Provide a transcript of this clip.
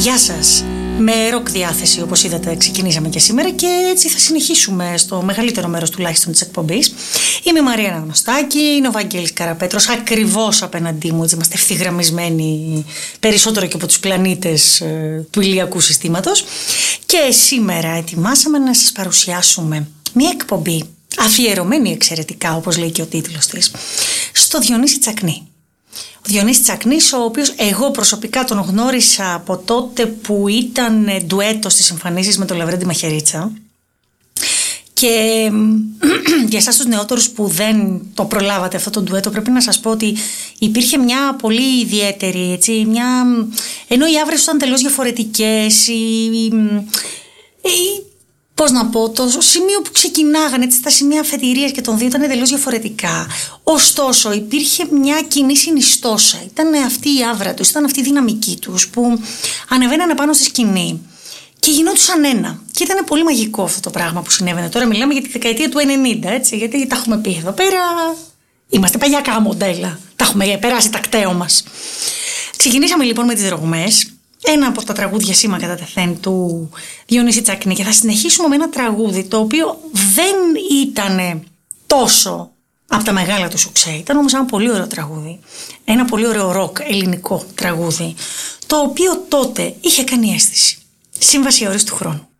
Γεια σας. Με ροκ διάθεση, όπως είδατε, ξεκινήσαμε και σήμερα και έτσι θα συνεχίσουμε στο μεγαλύτερο μέρος τουλάχιστον της εκπομπής. Είμαι η Μαρία Αναγνωστάκη, είναι ο Βαγγέλης Καραπέτρος, ακριβώς απέναντί μου, έτσι είμαστε ευθυγραμμισμένοι περισσότερο και από τους πλανήτες του ηλιακού συστήματος. Και σήμερα ετοιμάσαμε να σας παρουσιάσουμε μια εκπομπή αφιερωμένη εξαιρετικά, όπως λέει και ο τίτλος της, στο Διονύση Τσακνή. Ο Διονύσης Τσακνής, ο οποίος εγώ προσωπικά τον γνώρισα από τότε που ήταν ντουέτο στις εμφανίσεις με τον Λαβρέντη Μαχαιρίτσα, και για εσάς τους νεότερους που δεν το προλάβατε αυτό το ντουέτο, πρέπει να σας πω ότι υπήρχε μια πολύ ιδιαίτερη, έτσι, ενώ οι άβρες ήταν τελώς διαφορετικές, πώς να πω, το σημείο που ξεκινάγανε, έτσι, τα σημεία αφετηρίας και των δύο ήταν τελώς διαφορετικά. Ωστόσο, υπήρχε μια κοινή συνιστόσα. Ήταν αυτή η άβρα τους, ήταν αυτή η δυναμική τους που ανεβαίνανε πάνω στη σκηνή και γινόντουσαν ένα. Και ήταν πολύ μαγικό αυτό το πράγμα που συνέβαινε. Τώρα μιλάμε για τη δεκαετία του 90, έτσι, γιατί τα έχουμε πει εδώ πέρα. Είμαστε παλιακά μοντέλα. Τα έχουμε περάσει τα κταίο μας. Ξεκινήσαμε λοιπόν με τις Δρογμές. Ένα από τα τραγούδια σήμα κατά τεθέν του Διονύση Τσακνή, και θα συνεχίσουμε με ένα τραγούδι το οποίο δεν ήταν τόσο από τα μεγάλα του σουξέ, ήταν όμως ένα πολύ ωραίο τραγούδι, ένα πολύ ωραίο ροκ ελληνικό τραγούδι, το οποίο τότε είχε κάνει αίσθηση. Σύμβαση αορίστου χρόνου.